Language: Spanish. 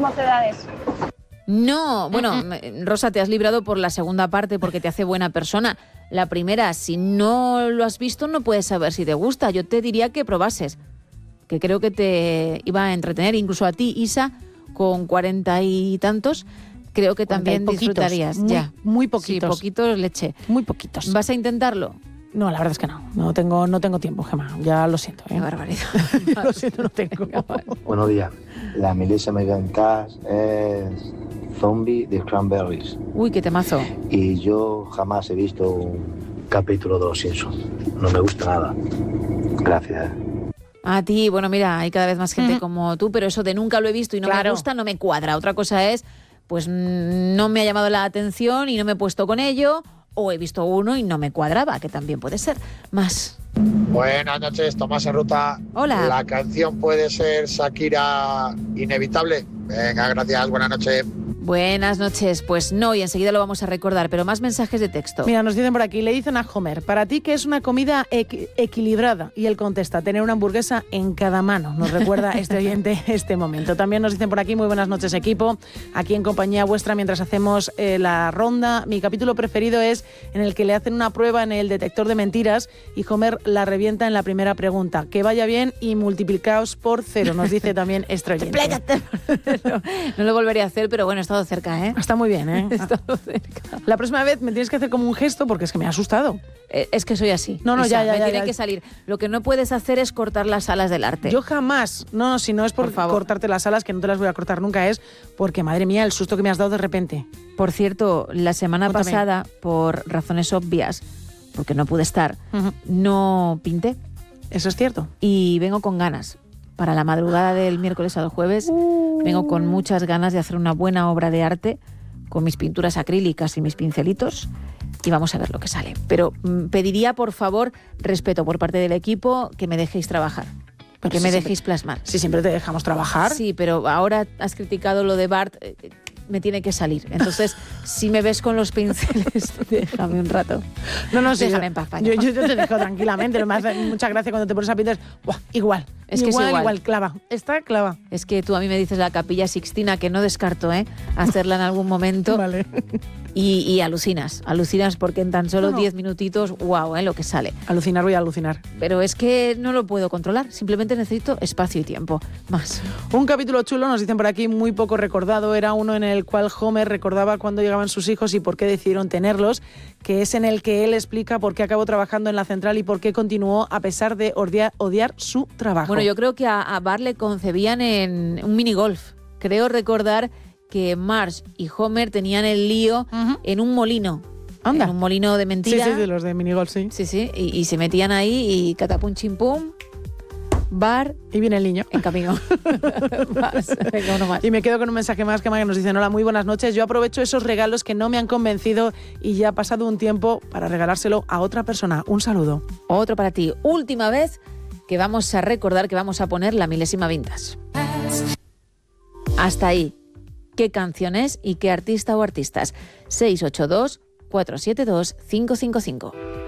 mocedades. No, bueno, Rosa, te has librado por la segunda parte porque te hace buena persona. La primera, si no lo has visto, no puedes saber si te gusta. Yo te diría que probases, que creo que te iba a entretener, incluso a ti, Isa, con 40 y tantos, creo que también disfrutarías. Muy poquitos. Sí, poquitos leche. Muy poquitos. ¿Vas a intentarlo? No, la verdad es que no. No tengo tiempo, Gemma. Ya lo siento. Qué barbaridad. Lo siento, no tengo. Buenos días. La Melissa Megan Cass es Zombie de Cranberries. Uy, qué temazo. Y yo jamás he visto un capítulo de Los Simpsons. No me gusta nada. Gracias. A ti, bueno, mira, hay cada vez más gente como tú, pero eso de nunca lo he visto y no me gusta no me cuadra. Otra cosa es, pues no me ha llamado la atención y no me he puesto con ello, o he visto uno y no me cuadraba, que también puede ser. Más. Buenas noches, Tomás Arruta. Hola. La canción puede ser Shakira Inevitable. Venga, gracias, buenas noches. Buenas noches. Pues no, y enseguida lo vamos a recordar, pero más mensajes de texto. Mira, nos dicen por aquí, le dicen a Homer, para ti que es una comida equilibrada. Y él contesta, tener una hamburguesa en cada mano. Nos recuerda este oyente este momento. También nos dicen por aquí, muy buenas noches equipo, aquí en compañía vuestra mientras hacemos la ronda. Mi capítulo preferido es en el que le hacen una prueba en el detector de mentiras y Homer la revienta en la primera pregunta. Que vaya bien y multiplicaos por 0, nos dice también este oyente. No lo volvería a hacer, pero bueno, está cerca, ¿eh? Está muy bien, ¿eh? Está cerca. La próxima vez me tienes que hacer como un gesto porque es que me ha asustado. Es que soy así. No, Isa, ya. Tiene que salir. Lo que no puedes hacer es cortar las alas del arte. Yo jamás. No, si no es por cortarte las alas, que no te las voy a cortar nunca, es porque, madre mía, el susto que me has dado de repente. Por cierto, la semana pasada, por razones obvias, porque no pude estar, no pinté. Eso es cierto. Y vengo con ganas. Para la madrugada del miércoles al jueves, vengo con muchas ganas de hacer una buena obra de arte con mis pinturas acrílicas y mis pincelitos y vamos a ver lo que sale. Pero pediría, por favor, respeto por parte del equipo, que me dejéis trabajar, que me dejéis plasmar. Sí, siempre te dejamos trabajar. Sí, pero ahora has criticado lo de Bart, me tiene que salir. Entonces, si me ves con los pinceles, déjame un rato. No, sí, déjame en paz. Yo te dejo tranquilamente. Me hace mucha gracia cuando te pones a pintar. Igual. Es que es igual, clava. Está clava. Es que tú a mí me dices la Capilla Sixtina, que no descarto, hacerla en algún momento. Vale. Y alucinas porque en tan solo 10 minutitos, wow, lo que sale. Alucinar voy a alucinar. Pero es que no lo puedo controlar, simplemente necesito espacio y tiempo. Más. Un capítulo chulo, nos dicen por aquí, muy poco recordado, era uno en el cual Homer recordaba cuándo llegaban sus hijos y por qué decidieron tenerlos, que es en el que él explica por qué acabó trabajando en la central y por qué continuó a pesar de odiar su trabajo. Bueno, yo creo que a Bart le concebían en un minigolf. Creo recordar que Marge y Homer tenían el lío en un molino. Anda. En un molino de mentira. Sí, de los de minigolf, sí. Sí, y se metían ahí y catapum chimpum, Bart. Y viene el niño. En camino. Venga, uno más. Y me quedo con un mensaje más que nos dicen, hola, muy buenas noches. Yo aprovecho esos regalos que no me han convencido y ya ha pasado un tiempo para regalárselo a otra persona. Un saludo. Otro para ti. Última vez que vamos a recordar que vamos a poner la milésima vintage. Hasta ahí. ¿Qué canción es y qué artista o artistas? 682 472 555.